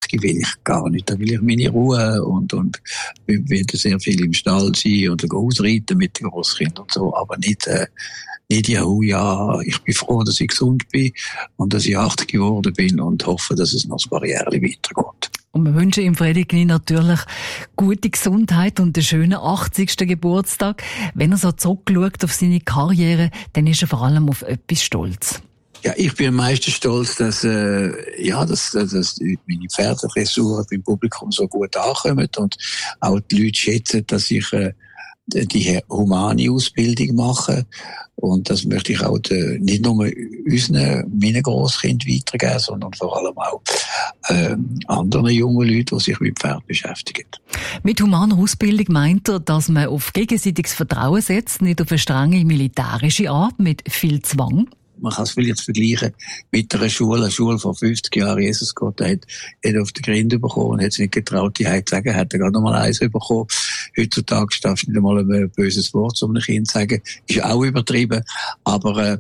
80 will ich gar nicht. Da will ich meine Ruhe und will sehr viel im Stall sein oder ausreiten mit den Grosskindern und so, aber nicht ja, ich bin froh, dass ich gesund bin und dass ich 80 geworden bin und hoffe, dass es noch ein paar Jahre weitergeht. Und wir wünschen ihm Freddy Knie natürlich gute Gesundheit und einen schönen 80. Geburtstag. Wenn er so zurückschaut auf seine Karriere, dann ist er vor allem auf etwas stolz. Ja, ich bin am meisten stolz, dass meine Pferdedressuren beim Publikum so gut ankommen und auch die Leute schätzen, dass ich die humane Ausbildung mache. Und das möchte ich auch nicht nur meinen Grosskindern weitergeben, sondern vor allem auch anderen jungen Leuten, die sich mit Pferd beschäftigen. Mit humaner Ausbildung meint er, dass man auf gegenseitiges Vertrauen setzt, nicht auf eine strenge militärische Art mit viel Zwang? Man kann es vielleicht vergleichen mit einer Schule vor 50 Jahren. Jesus Gott hat auf die Grinde bekommen und hat es nicht getraut, die Heit zu sagen, hat er gerade noch mal eins bekommen. Heutzutage darfst du nicht einmal ein böses Wort zu einem Kind sagen. Ist auch übertrieben. Aber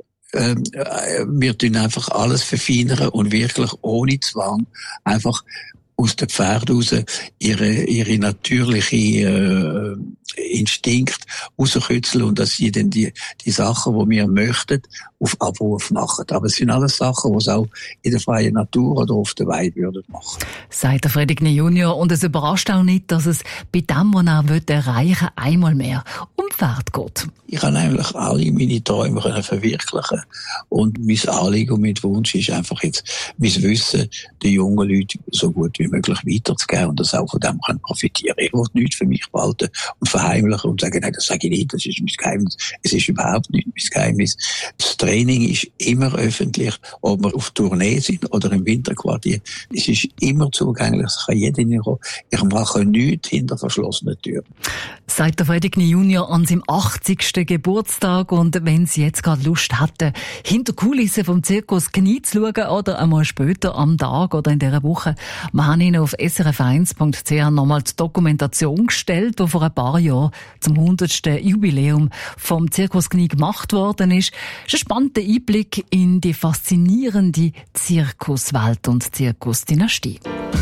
wir tun einfach alles verfeinern und wirklich ohne Zwang einfach aus den Pferden raus ihre natürliche Instinkt rauskitzeln und dass sie dann die Sachen, die wir möchten, auf Abruf machen. Aber es sind alles Sachen, die es auch in der freien Natur oder auf der Weide würden machen. Sagt der Freddy Knie Junior. Und es überrascht auch nicht, dass es bei dem, was er erreichen will, einmal mehr um Pferd geht. Ich kann eigentlich alle meine Träume verwirklichen. Und mein Anliegen und mein Wunsch ist einfach jetzt, mein Wissen den jungen Leuten so gut wie möglich weiterzugeben und dass auch von dem profitieren können. Ich will nichts für mich behalten und verheimlichen und sagen, nein, das sage ich nicht, das ist mein Geheimnis. Es ist überhaupt nicht mein Geheimnis. Das Training ist immer öffentlich, ob wir auf Tournee sind oder im Winterquartier. Es ist immer zugänglich, es kann jeder hineinkommen. Ich mache nichts hinter verschlossenen Türen. Sagt der Freddy Knie Junior an seinem 80. Geburtstag. Und wenn Sie jetzt gerade Lust hätten, hinter Kulissen vom Zirkus Knie zu schauen oder einmal später am Tag oder in dieser Woche, wir haben Ihnen auf srf1.ch nochmal die Dokumentation gestellt, die vor ein paar Jahren zum 100. Jubiläum vom Zirkus Knie gemacht worden ist. Das ist ein spannender Einblick in die faszinierende Zirkuswelt und Zirkusdynastie.